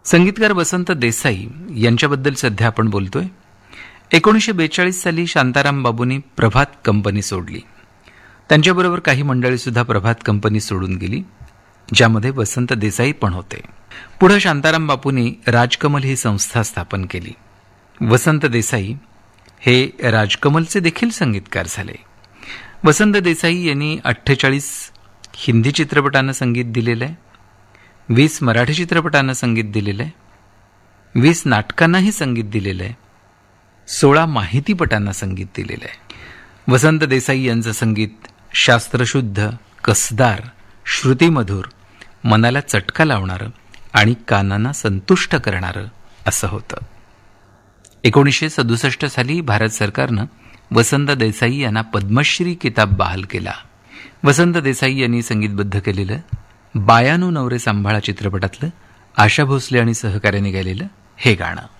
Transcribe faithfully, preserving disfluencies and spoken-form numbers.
संगीतकार वसंत देसाई यांच्याबद्दल सध्या आपण बोलतोय. एकोणीसशे बेचाळीस साली शांताराम बाबूंनी प्रभात कंपनी सोडली. त्यांच्याबरोबर काही मंडळी सुद्धा प्रभात कंपनी सोडून गेली, ज्यामध्ये वसंत देसाई पण होते. पुढे शांताराम बापूंनी राजकमल ही संस्था स्थापन केली. वसंत देसाई हे राजकमलचे देखील संगीतकार झाले. वसंत देसाई यांनी अठ्ठेचाळीस हिंदी चित्रपटांना संगीत दिलेलं आहे, वीस मराठी चित्रपटांना संगीत दिलेलं आहे, वीस नाटकांनाही संगीत दिलेलं आहे, सोळा माहितीपटांना संगीत दिलेलं आहे. वसंत देसाई यांचं संगीत शास्त्रशुद्ध, कसदार, श्रुतिमधुर, मनाला चटका लावणारं आणि कानांना संतुष्ट करणारं असं होतं. एकोणीसशे सदुसष्ट साली भारत सरकारनं वसंत देसाई यांना पद्मश्री किताब बहाल केला. वसंत देसाई यांनी संगीतबद्ध केलेलं बायानू नवरे सांभाळा चित्रपटातलं आशा भोसले आणि सहकार्याने गायलेलं हे गाणं.